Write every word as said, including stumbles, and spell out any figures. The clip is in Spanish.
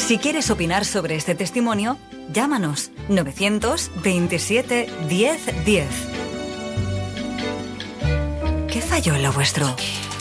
Si quieres opinar sobre este testimonio, llámanos novecientos veintisiete diez diez. ¿Qué falló en lo vuestro?